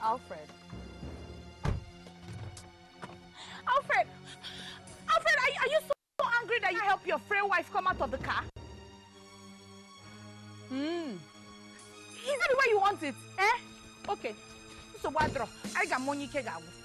Alfred. Alfred! Alfred, are you so angry that you help your frail wife come out of the car? Is that the way you want it? Eh? Okay. So what draw? I got money.